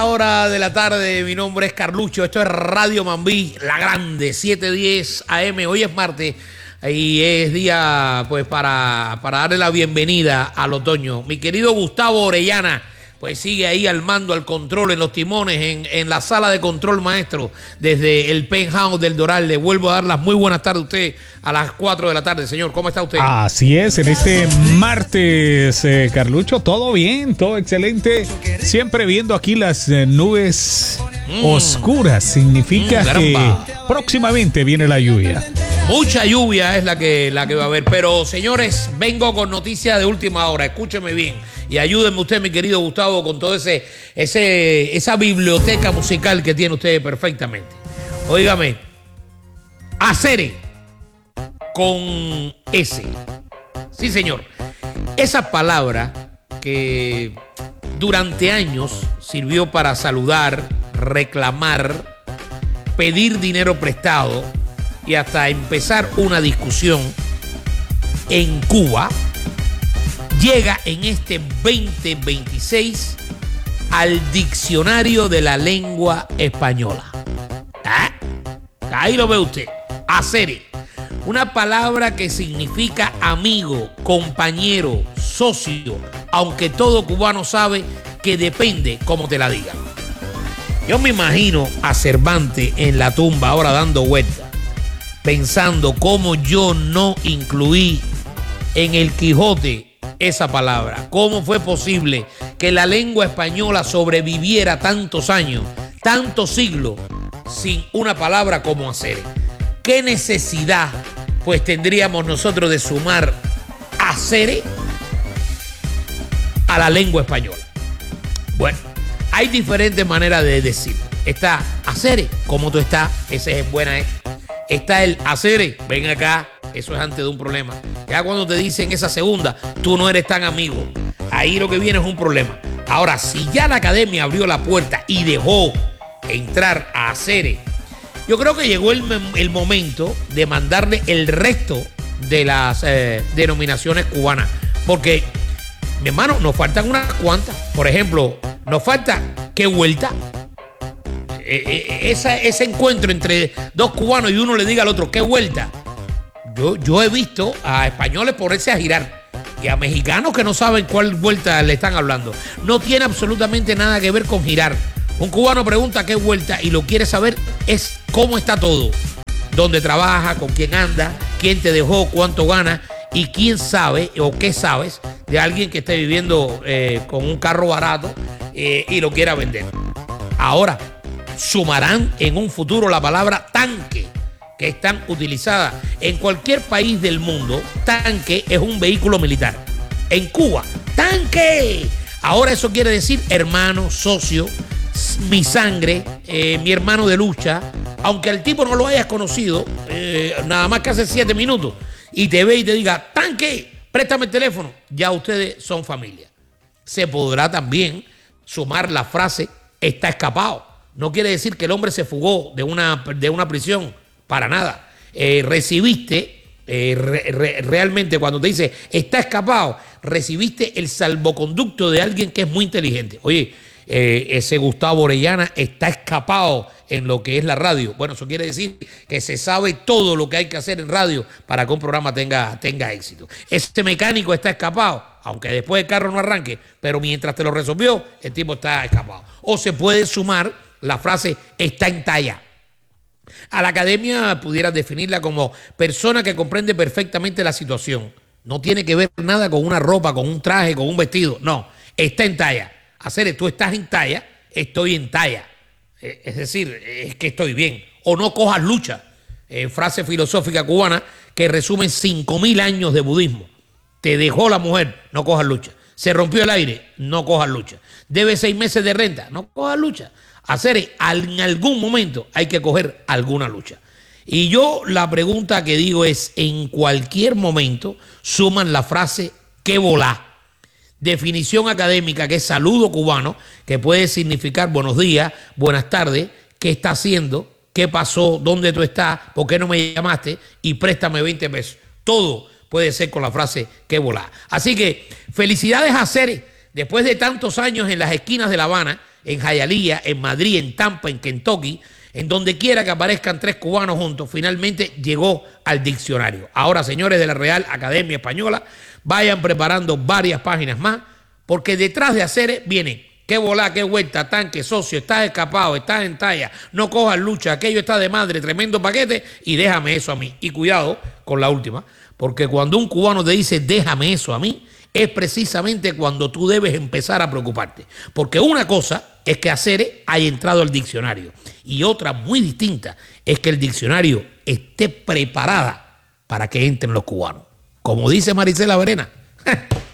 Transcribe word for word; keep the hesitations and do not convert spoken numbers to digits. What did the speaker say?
Hora de la tarde, mi nombre es Carlucho, esto es Radio Mambí, la grande, siete diez A M, hoy es martes y es día pues para, para darle la bienvenida al otoño. Mi querido Gustavo Orellana, pues sigue ahí al mando, al control, en los timones, en, en la sala de control maestro, desde el penthouse del Doral. Le vuelvo a dar las muy buenas tardes a usted a las cuatro de la tarde, señor. ¿Cómo está usted? Así es, en este martes, eh, Carlucho, todo bien, todo excelente. Siempre viendo aquí las eh, nubes mm. oscuras, significa mm, que próximamente viene la lluvia. Mucha lluvia es la que, la que va a haber, pero señores, vengo con noticias de última hora, escúcheme bien y ayúdenme usted, mi querido Gustavo, con todo ese, ese esa biblioteca musical que tiene usted perfectamente. Óigame, Acere con S. Sí, señor. Esa palabra que durante años sirvió para saludar, reclamar, pedir dinero prestado y hasta empezar una discusión en Cuba, llega en este veinte veintiséis al diccionario de la lengua española. ¿Ah? Ahí lo ve usted. Acere, una palabra que significa amigo, compañero, socio, aunque todo cubano sabe que depende cómo te la digan. Yo me imagino a Cervantes en la tumba ahora dando vueltas, pensando cómo yo no incluí en el Quijote esa palabra. ¿Cómo fue posible que la lengua española sobreviviera tantos años, tantos siglos, sin una palabra como acere? ¿Qué necesidad pues tendríamos nosotros de sumar acere a la lengua española? Bueno, hay diferentes maneras de decir. Está acere, ¿cómo tú estás? Ese es buena, ¿eh? Está el acere, ven acá, eso es antes de un problema. Ya cuando te dicen esa segunda, tú no eres tan amigo. Ahí lo que viene es un problema. Ahora, si ya la academia abrió la puerta y dejó entrar a acere, yo creo que llegó el, el momento de mandarle el resto de las eh, denominaciones cubanas. Porque, mi hermano, nos faltan unas cuantas. Por ejemplo, nos falta qué vuelta. Esa, ese encuentro entre dos cubanos y uno le diga al otro, ¿qué vuelta? Yo, yo he visto a españoles ponerse a girar y a mexicanos que no saben cuál vuelta le están hablando. No tiene absolutamente nada que ver con girar. Un cubano pregunta qué vuelta y lo quiere saber es cómo está todo. Dónde trabaja, con quién anda, quién te dejó, cuánto gana y quién sabe o qué sabes de alguien que esté viviendo eh, con un carro barato eh, y lo quiera vender. Ahora, sumarán en un futuro la palabra tanque, que es tan utilizada en cualquier país del mundo. Tanque es un vehículo militar. En Cuba, tanque. Ahora eso quiere decir hermano, socio, mi sangre, eh, mi hermano de lucha. Aunque el tipo no lo hayas conocido, eh, nada más que hace siete minutos, y te ve y te diga, tanque, préstame el teléfono, ya ustedes son familia. Se podrá también sumar la frase, está escapado. No quiere decir que el hombre se fugó de una, de una prisión, para nada. Eh, recibiste, eh, re, re, realmente cuando te dice está escapado, recibiste el salvoconducto de alguien que es muy inteligente. Oye, eh, ese Gustavo Orellana está escapado en lo que es la radio. Bueno, eso quiere decir que se sabe todo lo que hay que hacer en radio para que un programa tenga, tenga éxito. Este mecánico está escapado, aunque después el carro no arranque, pero mientras te lo resolvió, el tipo está escapado. O se puede sumar la frase está en talla. A la academia pudieras definirla como persona que comprende perfectamente la situación. No tiene que ver nada con una ropa, con un traje, con un vestido. No, está en talla. Hacer, tú estás en talla, estoy en talla. Es decir, es que estoy bien. O no cojas lucha. Eh, frase filosófica cubana que resume cinco mil años de budismo. Te dejó la mujer, no cojas lucha. Se rompió el aire, no cojas lucha. Debe seis meses de renta, no cojas lucha. Hacer, en algún momento hay que coger alguna lucha. Y yo la pregunta que digo es, en cualquier momento suman la frase que volá. Definición académica que es saludo cubano, que puede significar buenos días, buenas tardes, qué está haciendo, qué pasó, dónde tú estás, por qué no me llamaste y préstame veinte pesos. Todo puede ser con la frase que volá. Así que felicidades a Acere. Después de tantos años en las esquinas de La Habana, en Hialeah, en Madrid, en Tampa, en Kentucky, en donde quiera que aparezcan tres cubanos juntos, finalmente llegó al diccionario. Ahora, señores de la Real Academia Española, vayan preparando varias páginas más, porque detrás de hacer viene qué volá, qué vuelta, tanque, socio, estás escapado, estás en talla, no cojas lucha, aquello está de madre, tremendo paquete y déjame eso a mí. Y cuidado con la última, porque cuando un cubano te dice déjame eso a mí, es precisamente cuando tú debes empezar a preocuparte. Porque una cosa es que hacer haya entrado al diccionario y otra muy distinta es que el diccionario esté preparada para que entren los cubanos. Como dice Marisela Verena.